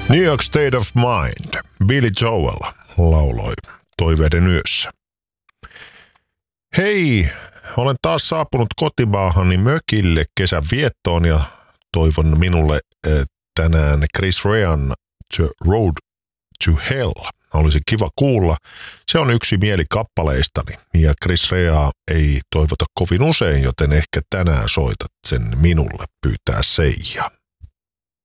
New York State of Mind. Billy Joel lauloi Toiveiden yössä. Hei, olen taas saapunut kotimaahani mökille kesän viettoon ja toivon minulle tänään Chris Rean The Road to Hell. Olisi kiva kuulla. Se on yksi mielikappaleistani ja Chris Rea ei toivota kovin usein, joten ehkä tänään soitat sen minulle, pyytää Seija.